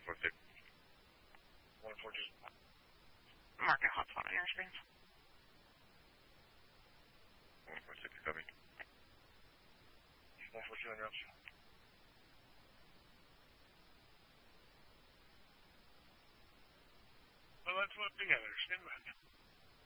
146. Market hotspot on your screens. 146, copy. 142 on your option. Well, let's work together. Stand by.